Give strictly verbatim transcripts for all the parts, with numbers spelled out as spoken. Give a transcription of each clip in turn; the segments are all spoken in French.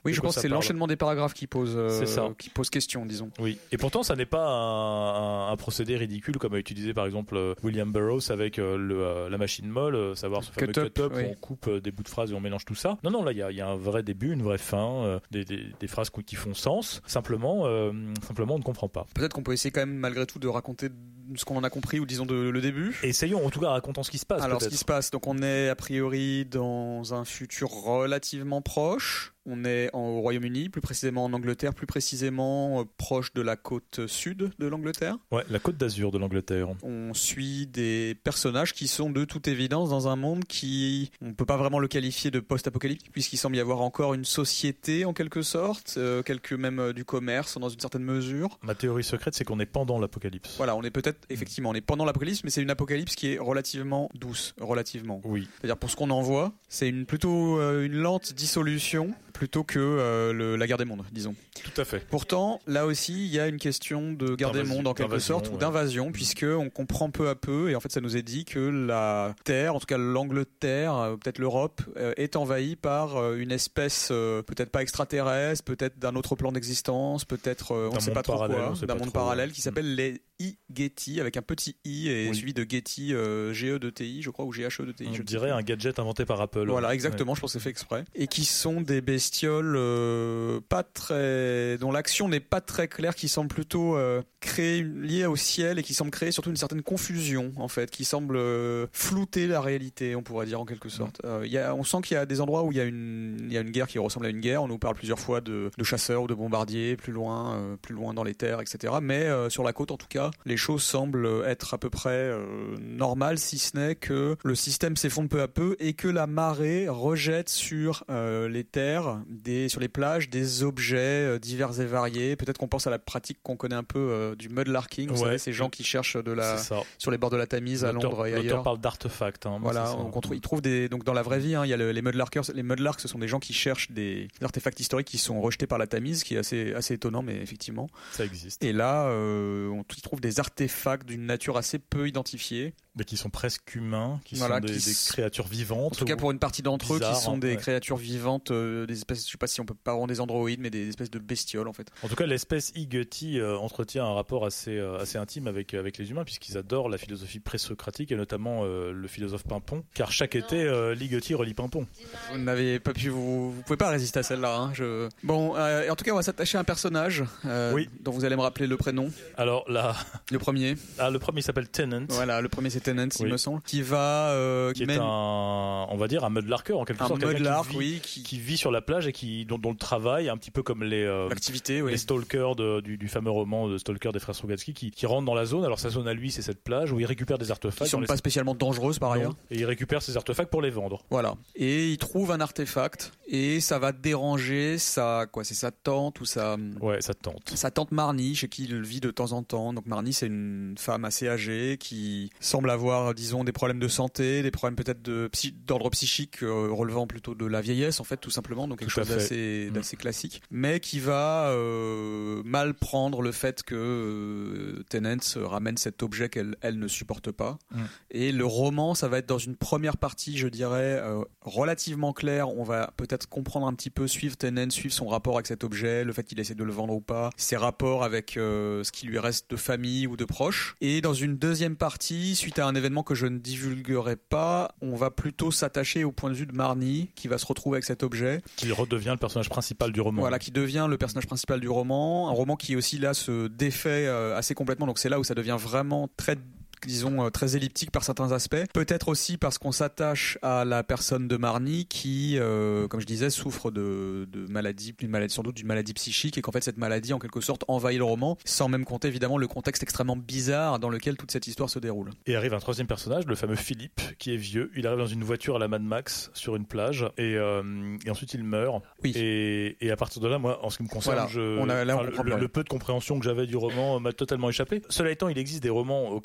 Oui, je pense que c'est parle. l'enchaînement des paragraphes qui pose, euh, c'est ça. qui pose question, disons. Oui, et pourtant ça n'est pas un, un, un procédé ridicule comme a utilisé par exemple William Burroughs avec euh, le, euh, la machine molle, euh, savoir ce fameux Cut-up, cut-up oui. où on coupe euh, des bouts de phrases et on mélange tout ça. Non, non, là il y a, y a un vrai début, une vraie fin, euh, des, des, des phrases qui font sens. Simplement, euh, simplement on ne comprend pas. Peut-être qu'on peut essayer quand même malgré tout de raconter ce qu'on en a compris ou disons de, le début. Essayons en tout cas racontons ce qui se passe. Alors peut-être. ce qui se passe, donc on est a priori dans un futur relativement proche. On est en, au Royaume-Uni, plus précisément en Angleterre, plus précisément euh, proche de la côte sud de l'Angleterre. Ouais, la côte d'Azur de l'Angleterre. On suit des personnages qui sont de toute évidence dans un monde qui, on peut pas vraiment le qualifier de post-apocalyptique puisqu'il semble y avoir encore une société en quelque sorte, euh, quelques même euh, du commerce dans une certaine mesure. Ma théorie secrète, c'est qu'on est pendant l'apocalypse. Voilà, on est peut-être effectivement, on est pendant l'apocalypse, mais c'est une apocalypse qui est relativement douce, relativement. Oui. C'est-à-dire pour ce qu'on en voit, c'est une plutôt euh, une lente dissolution plutôt que euh, le, la guerre des mondes, disons. Tout à fait. Pourtant, là aussi, il y a une question de guerre des mondes en quelque sorte, ou ouais. d'invasion, puisque on comprend peu à peu, et en fait ça nous est dit que la Terre, en tout cas l'Angleterre, euh, peut-être l'Europe, euh, est envahie par euh, une espèce, euh, peut-être pas extraterrestre, peut-être d'un autre plan d'existence, peut-être, euh, on ne sait pas trop quoi, d'un monde parallèle qui s'appelle les I-Getty, avec un petit i et oui. suivi de Getty, euh, G E deux T I, je crois, ou G H E deux T I. On je dirait un gadget inventé par Apple. Voilà, exactement, ouais. Je pense que c'est fait exprès. Et qui sont des bestioles euh, pas très, dont l'action n'est pas très claire, qui semblent plutôt euh, créer, liées au ciel et qui semblent créer surtout une certaine confusion, en fait, qui semblent euh, flouter la réalité, on pourrait dire en quelque sorte. Euh, y a, on sent qu'il y a des endroits où il y a une, il y a une guerre qui ressemble à une guerre. On nous parle plusieurs fois de, de chasseurs ou de bombardiers, plus loin, euh, plus loin dans les terres, et cetera. Mais euh, sur la côte, en tout cas, les choses semblent être à peu près euh, normales, si ce n'est que le système s'effondre peu à peu et que la marée rejette sur euh, les terres, des, sur les plages, des objets euh, divers et variés. Peut-être qu'on pense à la pratique qu'on connaît un peu euh, du mudlarking, vous ouais. savez, ces gens qui cherchent de la, sur les bords de la Tamise à Londres et ailleurs. L'auteur parle d'artefacts. Hein, voilà, on, on, ils trouvent des, donc dans la vraie vie, hein, il y a le, les mudlarkers. Les mudlarks, ce sont des gens qui cherchent des, des artefacts historiques qui sont rejetés par la Tamise, qui est assez, assez étonnant, mais effectivement. Ça existe. Et là, euh, on y trouve des artefacts d'une nature assez peu identifiée. Mais qui sont presque humains, qui voilà, sont des, qui des créatures vivantes. En tout cas, pour une partie d'entre eux, qui sont des ouais. créatures vivantes, euh, des espèces, je sais pas si on peut pas rendre des androïdes, mais des espèces de bestioles en fait. En tout cas, l'espèce I-Getty euh, entretient un rapport assez, euh, assez intime avec, avec les humains, puisqu'ils adorent la philosophie présocratique et notamment euh, le philosophe Pimpon, car chaque non. été, euh, l'I-Getty relit Pimpon. Vous n'avez pas pu, vous, vous pouvez pas résister à celle-là. Hein, je... Bon, euh, en tout cas, on va s'attacher à un personnage euh, oui. dont vous allez me rappeler le prénom. Alors là, le premier. Ah, le premier s'appelle Tennant. Voilà, le premier c'est Tennant, oui. il me semble. Qui va, euh, qui est même... un, on va dire un mudlarker en quelque un sorte, mudlark, qui, vit, oui, qui... qui vit sur la plage et qui dont, dont le travail, un petit peu comme les euh, l'activité, oui. les stalkers de, du, du fameux roman de Stalker des frères Strugatsky, qui, qui rentrent dans la zone. Alors sa zone à lui, c'est cette plage où il récupère des artefacts. Qui sont les... pas spécialement dangereuses par ailleurs. Et il récupère ces artefacts pour les vendre. Voilà. Et il trouve un artefact et ça va déranger sa quoi, c'est sa tante ou sa ouais, sa tante. Sa tante Marnie, chez qui il vit de temps en temps. Donc Marnie, c'est une femme assez âgée qui semble avoir, disons, des problèmes de santé, des problèmes peut-être de d'ordre psychique euh, relevant plutôt de la vieillesse en fait, tout simplement, donc quelque tout chose d'assez, mmh. d'assez classique, mais qui va euh, mal prendre le fait que euh, Tennant ramène cet objet qu'elle elle ne supporte pas. Mmh. Et le roman, ça va être dans une première partie, je dirais, euh, relativement claire. On va peut-être comprendre un petit peu, suivre Tennant, suivre son rapport avec cet objet, le fait qu'il essaie de le vendre ou pas, ses rapports avec euh, ce qui lui reste de famille ou de proches. Et dans une deuxième partie, suite à un événement que je ne divulguerai pas, on va plutôt s'attacher au point de vue de Marnie, qui va se retrouver avec cet objet. Qui redevient le personnage principal du roman. Voilà, qui devient le personnage principal du roman. Un roman qui aussi là se défait euh, assez complètement, donc c'est là où ça devient vraiment très disons très elliptique par certains aspects, peut-être aussi parce qu'on s'attache à la personne de Marnie qui, euh, comme je disais, souffre de, de maladie, d'une maladie, sans doute d'une maladie psychique, et qu'en fait cette maladie en quelque sorte envahit le roman, sans même compter évidemment le contexte extrêmement bizarre dans lequel toute cette histoire se déroule. Et arrive un troisième personnage, le fameux Philippe, qui est vieux. Il arrive dans une voiture à la Mad Max sur une plage et, euh, et ensuite il meurt. Oui. Et, et à partir de là, moi, en ce qui me concerne, voilà. je, on a, là, on le, le, le peu de compréhension que j'avais du roman m'a totalement échappé. Cela étant, il existe des romans auxquels on ne comprend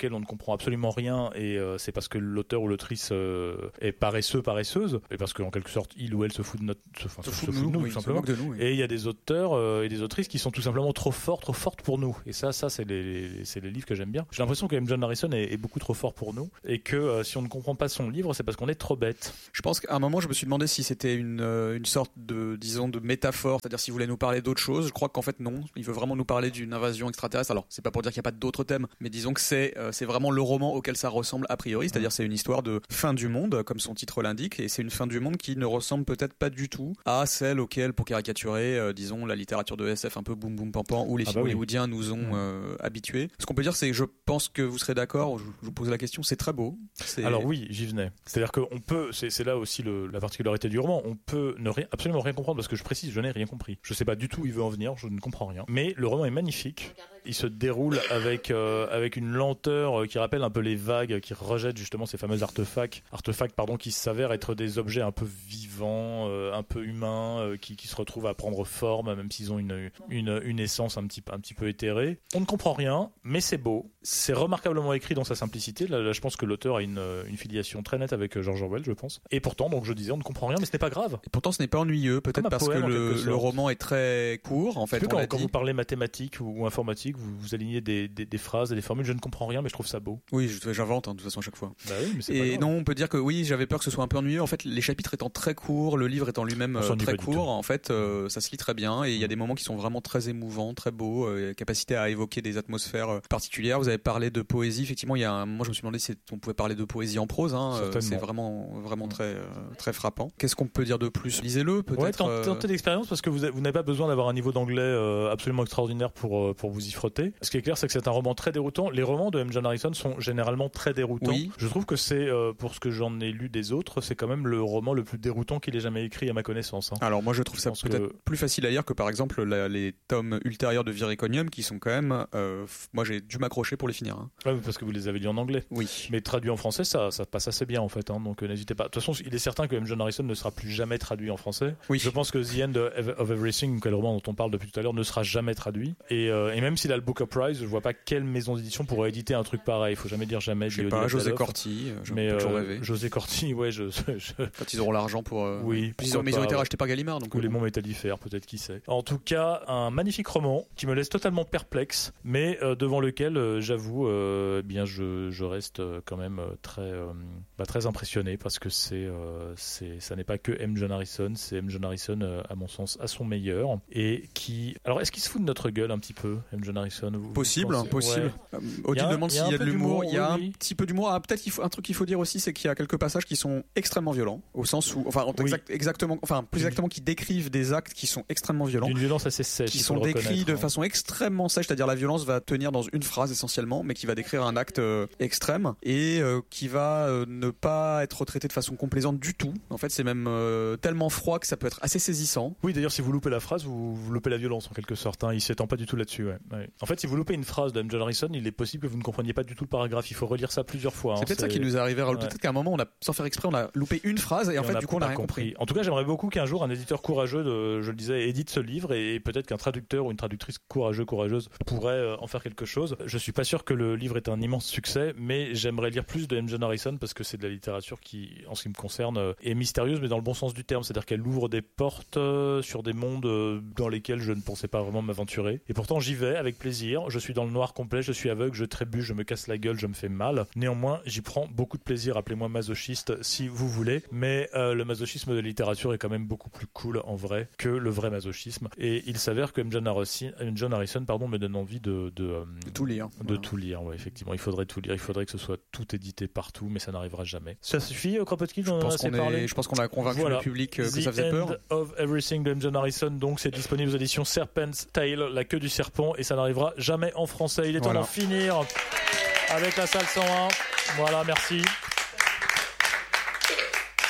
comprend absolument rien et euh, c'est parce que l'auteur ou l'autrice euh, est paresseux, paresseuse, et parce qu'en quelque sorte il ou elle se fout de notre, se, enfin, se, se fout de nous, nous oui, tout simplement. De nous, oui. Et il y a des auteurs euh, et des autrices qui sont tout simplement trop forts, trop fortes pour nous. Et ça, ça c'est les, les, c'est les livres que j'aime bien. J'ai l'impression que M. John Harrison est, est beaucoup trop fort pour nous et que euh, si on ne comprend pas son livre, c'est parce qu'on est trop bête. Je pense qu'à un moment, je me suis demandé si c'était une, euh, une sorte de, disons, de métaphore, c'est-à-dire s'il voulait nous parler d'autre chose. Je crois qu'en fait non, il veut vraiment nous parler d'une invasion extraterrestre. Alors, c'est pas pour dire qu'il n'y a pas d'autres thèmes, mais disons que c'est, euh, c'est vraiment le roman auquel ça ressemble a priori, c'est-à-dire c'est une histoire de fin du monde, comme son titre l'indique, et c'est une fin du monde qui ne ressemble peut-être pas du tout à celle auquel, pour caricaturer, euh, disons, la littérature de S F un peu boum boum pam pam ou les ah films bah oui. hollywoodiens nous ont euh, habitués. Ce qu'on peut dire, c'est que je pense que vous serez d'accord, je, je vous pose la question, c'est très beau. C'est... Alors oui, j'y venais. C'est-à-dire qu'on peut, c'est, c'est là aussi le, la particularité du roman, on peut ne rien, absolument rien comprendre, parce que je précise, je n'ai rien compris. Je sais pas du tout où il veut en venir, je ne comprends rien. Mais le roman est magnifique. Il se déroule avec, euh, avec une lenteur qui rappelle un peu les vagues, qui rejettent justement ces fameux artefacts, artefacts pardon, qui s'avèrent être des objets un peu vivants, euh, un peu humains, euh, qui, qui se retrouvent à prendre forme, même s'ils ont une, une, une essence un petit, un petit peu éthérée. On ne comprend rien, mais c'est beau. C'est remarquablement écrit dans sa simplicité. Là, là je pense que l'auteur a une, une filiation très nette avec George Orwell, je pense. Et pourtant, donc je disais, on ne comprend rien, mais ce n'est pas grave. Et pourtant, ce n'est pas ennuyeux, peut-être parce poème, que le, le roman est très court, en fait. On quand, quand vous parlez mathématiques ou, ou informatique, vous, vous alignez des, des, des phrases et des formules, je ne comprends rien, mais je trouve ça beau. Oui, j'invente hein, de toute façon à chaque fois. Bah oui, mais c'est et pas grave. non, on peut dire que oui, j'avais peur que ce soit un peu ennuyeux. En fait, les chapitres étant très courts, le livre étant lui-même euh, très court, en fait, euh, ça se lit très bien. Et il y a des moments qui sont vraiment très émouvants, très beaux, euh, capacité à évoquer des atmosphères euh, particulières. Vous avez parlé de poésie, effectivement. Il y a un... moi, je me suis demandé si on pouvait parler de poésie en prose. Hein, euh, c'est vraiment, vraiment très, euh, très frappant. Qu'est-ce qu'on peut dire de plus ? Lisez-le, peut-être. Ouais, tentez, tentez l'expérience parce que vous, vous n'avez pas besoin d'avoir un niveau d'anglais euh, absolument extraordinaire pour euh, pour vous y frotter. Ce qui est clair, c'est que c'est un roman très déroutant. Les romans de M. John Harrison sont généralement très déroutants. Oui. Je trouve que c'est, euh, pour ce que j'en ai lu des autres, c'est quand même le roman le plus déroutant qu'il ait jamais écrit à ma connaissance. Hein. Alors moi, je trouve ça je peut-être que... plus facile à lire que par exemple la, les tomes ultérieurs de Viriconium qui sont quand même. Euh, moi, j'ai dû m'accrocher pour les finir. Hein. Ouais, parce que vous les avez lus en anglais. Oui. Mais traduit en français, ça, ça passe assez bien en fait. Hein, donc euh, n'hésitez pas. De toute façon, il est certain que M. John Harrison ne sera plus jamais traduit en français. Oui. Je pense que The End of Everything, quel roman dont on parle depuis tout à l'heure, ne sera jamais traduit. Et, euh, et même s'il a le Booker Prize, je vois pas quelle maison d'édition pourrait éditer un truc pareil. Il faut jamais dire jamais. Je sais pas, José Corti. Je mais peux toujours euh, rêver. José Corti, ouais, je, je... quand ils auront l'argent pour. Euh... Oui. Puis ils ont, mais ils ont été rachetés par Gallimard, donc. Ou les monts métallifères, peut-être, qui sait. En tout cas, un magnifique roman qui me laisse totalement perplexe, mais euh, devant lequel, euh, j'avoue, euh, eh bien, je, je reste euh, quand même euh, très, euh, bah, très impressionné parce que c'est, euh, c'est, ça n'est pas que M. John Harrison, c'est M. John Harrison, euh, à mon sens, à son meilleur et qui. Alors, est-ce qu'il se fout de notre gueule un petit peu, M. John Harrison vous, Possible, vous possible. Ouais. Odile demande s'il y a de l'humour. Il y a oui, oui. un petit peu d'humour. Ah, peut-être qu'il faut un truc qu'il faut dire aussi, c'est qu'il y a quelques passages qui sont extrêmement violents, au sens où, enfin, oui. exact, exactement, enfin, plus exactement, qui décrivent des actes qui sont extrêmement violents, d'une violence assez sèche, qui sont décrits de hein. façon extrêmement sèche, c'est-à-dire la violence va tenir dans une phrase essentiellement, mais qui va décrire un acte euh, extrême et euh, qui va euh, ne pas être traité de façon complaisante du tout. En fait, c'est même euh, tellement froid que ça peut être assez saisissant. Oui, d'ailleurs, si vous loupez la phrase, vous, vous loupez la violence en quelque sorte. Hein. Il s'étend pas du tout là-dessus. Ouais. Ouais. En fait, si vous loupez une phrase de M. John Harrison, il est possible que vous ne compreniez pas du tout le paragraphe. Il faut relire ça plusieurs fois. C'est hein. peut-être c'est... ça qui nous est arrivé. Raoul. Ouais. Peut-être qu'à un moment, on a, sans faire exprès, on a loupé une phrase et, et en fait, du coup, on n'a rien compris. compris. En tout cas, j'aimerais beaucoup qu'un jour, un éditeur courageux, de, je le disais, édite ce livre et peut-être qu'un traducteur ou une traductrice courageux, courageuse pourrait en faire quelque chose. Je suis pas sûr que le livre est un immense succès, mais j'aimerais lire plus de M. John Harrison parce que c'est de la littérature qui, en ce qui me concerne, est mystérieuse, mais dans le bon sens du terme. C'est-à-dire qu'elle ouvre des portes sur des mondes dans lesquels je ne pensais pas vraiment m'aventurer. Et pourtant, j'y vais avec plaisir. Je suis dans le noir complet, je suis aveugle, je trébuche, je me casse la gueule, je me fais mal. Néanmoins, j'y prends beaucoup de plaisir. Appelez-moi masochiste si vous voulez. Mais euh, le masochisme de la littérature est quand même beaucoup plus cool en vrai que le vrai masochisme. Et il s'avère que M. John Harrison, M. John Harrison pardon, me donne envie de, de, euh, de tout lire. De voilà. tout lire, ouais, effectivement. Il faudrait tout lire. Il faudrait que ce soit tout édité partout, mais ça n'arrivera jamais. Ça suffit, Kropotkin, on en a assez parlé. Je pense qu'on a convaincu voilà. le public que The ça faisait peur. The End of Everything de M. John Harrison, donc c'est disponible aux éditions Serpent's Tail, la queue du serpent, et ça n'arrivera jamais en français. Il est voilà. temps d'en finir avec la salle cent un. Voilà, merci.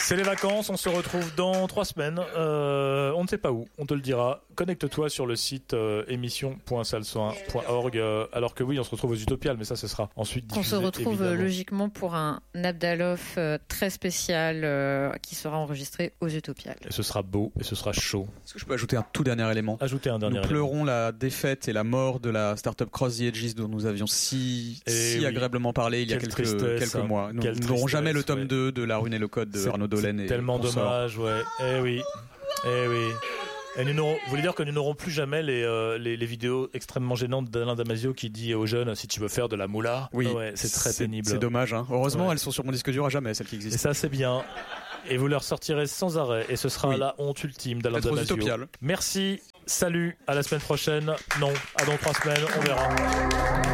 C'est les vacances, on se retrouve dans trois semaines. Euh, on ne sait pas où, on te le dira. Connecte-toi sur le site euh, émission point salsoin point org. Euh, alors que oui, on se retrouve aux Utopiales, mais ça, ce sera ensuite diffusé. On se retrouve évidemment. logiquement pour un Abdalof euh, très spécial euh, qui sera enregistré aux Utopiales. Et ce sera beau, et ce sera chaud. Est-ce que je peux ajouter un tout dernier élément ? Ajouter un dernier Nous élément. pleurons la défaite et la mort de la startup Cross the Edges dont nous avions si, Eh si oui. agréablement parlé il y a Quelle quelques, tristesse, quelques hein. mois. Nous Quelle n'aurons jamais le tristesse, tome ouais. deux de La Rune et le Code de C'est- Arnaud Dolène. c'est et tellement consorts. dommage, ouais. Eh oui. Eh oui. Et nous n'aurons, vous voulez dire que nous n'aurons plus jamais les, euh, les, les vidéos extrêmement gênantes d'Alain Damasio qui dit aux jeunes si tu veux faire de la moula. Oui, ouais, c'est très pénible. C'est dommage. Hein. Heureusement, Ouais. elles sont sur mon disque dur à jamais, celles qui Et existent. ça, c'est bien. Et vous leur sortirez sans arrêt. Et ce sera Oui. la honte ultime d'Alain Peut-être aux Damasio. Utopiales. Merci. Salut. À la semaine prochaine. Non, à dans trois semaines. On verra.